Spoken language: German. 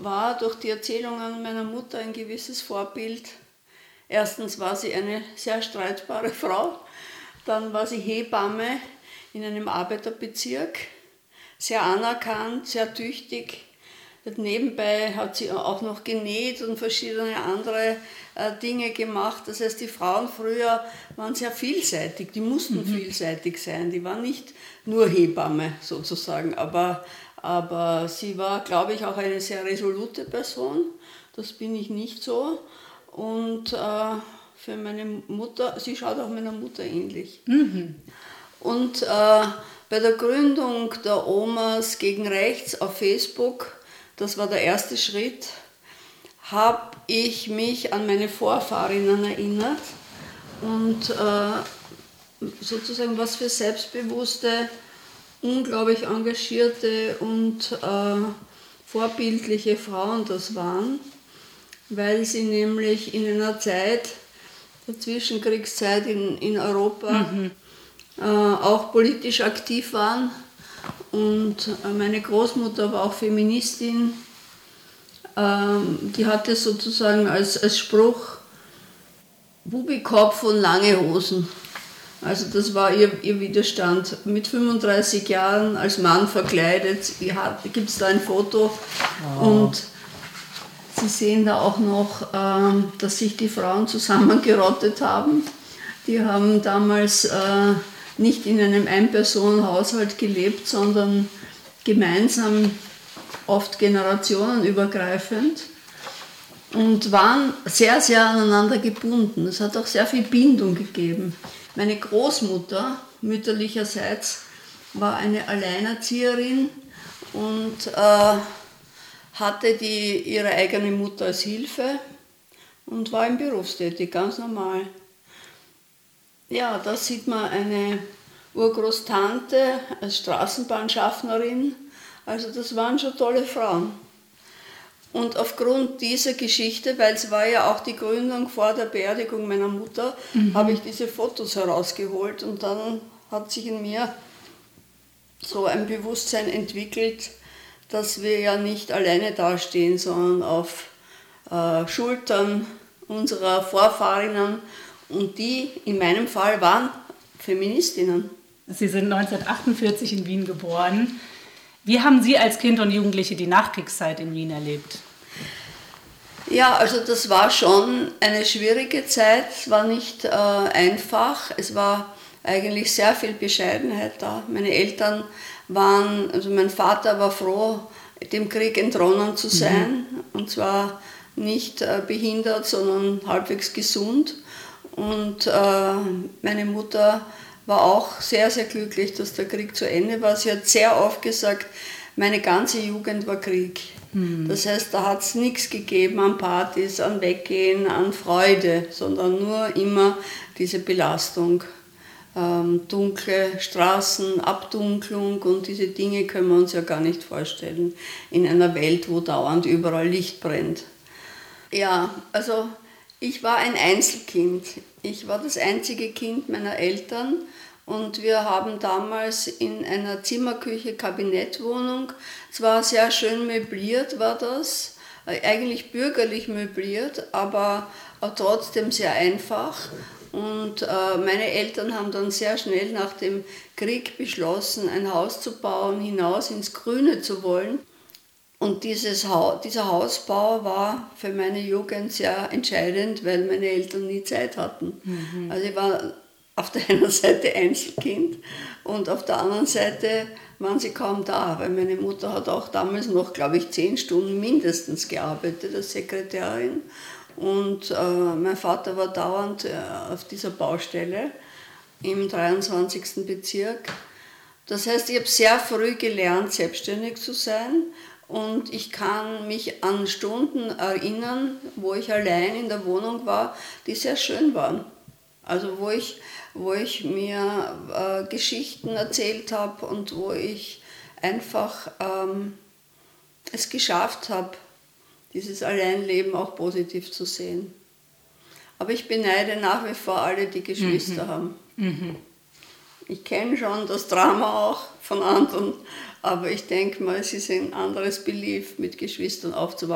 war durch die Erzählungen meiner Mutter ein gewisses Vorbild. Erstens war sie eine sehr streitbare Frau, dann war sie Hebamme in einem Arbeiterbezirk, sehr anerkannt, sehr tüchtig. Nebenbei hat sie auch noch genäht und verschiedene andere Dinge gemacht. Das heißt, die Frauen früher waren sehr vielseitig, die mussten vielseitig sein. Die waren nicht nur Hebamme sozusagen, aber sie war, glaube ich, auch eine sehr resolute Person. Das bin ich nicht so. Und für meine Mutter, sie schaut auch meiner Mutter ähnlich. Und bei der Gründung der Omas gegen Rechts auf Facebook, das war der erste Schritt, habe ich mich an meine Vorfahrinnen erinnert und sozusagen was für selbstbewusste, unglaublich engagierte und vorbildliche Frauen das waren, weil sie nämlich in einer Zeit, der Zwischenkriegszeit in Europa, auch politisch aktiv waren. Und meine Großmutter war auch Feministin. Die hatte sozusagen als Spruch Bubikopf und lange Hosen. Also das war ihr Widerstand. Mit 35 Jahren als Mann verkleidet, gibt es da ein Foto. Und Sie sehen da auch noch, dass sich die Frauen zusammengerottet haben. Die haben damals nicht in einem Ein-Personen-Haushalt gelebt, sondern gemeinsam, oft generationenübergreifend und waren sehr, sehr aneinander gebunden. Es hat auch sehr viel Bindung gegeben. Meine Großmutter, mütterlicherseits, war eine Alleinerzieherin und hatte ihre eigene Mutter als Hilfe und war im Berufstätig, ganz normal. Ja, da sieht man eine Urgroßtante als Straßenbahnschaffnerin. Also das waren schon tolle Frauen. Und aufgrund dieser Geschichte, weil es war ja auch die Gründung vor der Beerdigung meiner Mutter, habe ich diese Fotos herausgeholt und dann hat sich in mir so ein Bewusstsein entwickelt, dass wir ja nicht alleine dastehen, sondern auf Schultern unserer Vorfahrinnen. Und die in meinem Fall waren Feministinnen. Sie sind 1948 in Wien geboren. Wie haben Sie als Kind und Jugendliche die Nachkriegszeit in Wien erlebt? Ja, also das war schon eine schwierige Zeit. Es war nicht einfach. Es war eigentlich sehr viel Bescheidenheit da. Meine Eltern waren, also mein Vater war froh, dem Krieg entronnen zu sein. Und zwar nicht behindert, sondern halbwegs gesund. Und meine Mutter war auch sehr, sehr glücklich, dass der Krieg zu Ende war. Sie hat sehr oft gesagt, meine ganze Jugend war Krieg. Das heißt, da hat es nichts gegeben an Partys, an Weggehen, an Freude, sondern nur immer diese Belastung. Dunkle Straßen, Abdunklung und diese Dinge können wir uns ja gar nicht vorstellen in einer Welt, wo dauernd überall Licht brennt. Ja, also ich war ein Einzelkind. Ich war das einzige Kind meiner Eltern und wir haben damals in einer Zimmerküche Kabinettwohnung, zwar sehr schön möbliert war das, eigentlich bürgerlich möbliert, aber trotzdem sehr einfach. Und meine Eltern haben dann sehr schnell nach dem Krieg beschlossen, ein Haus zu bauen, hinaus ins Grüne zu wollen. Und dieser Hausbau war für meine Jugend sehr entscheidend, weil meine Eltern nie Zeit hatten. Also ich war auf der einen Seite Einzelkind und auf der anderen Seite waren sie kaum da, weil meine Mutter hat auch damals noch, glaube ich, 10 Stunden mindestens gearbeitet als Sekretärin. Und mein Vater war dauernd auf dieser Baustelle im 23. Bezirk. Das heißt, ich habe sehr früh gelernt, selbstständig zu sein. Und ich kann mich an Stunden erinnern, wo ich allein in der Wohnung war, die sehr schön waren. Also wo ich mir Geschichten erzählt habe und wo ich einfach es geschafft habe, dieses Alleinleben auch positiv zu sehen. Aber ich beneide nach wie vor alle, die Geschwister haben. Ich kenne schon das Drama auch von anderen, aber ich denke mal, es ist ein anderes Belief, mit Geschwistern aufzuwachsen.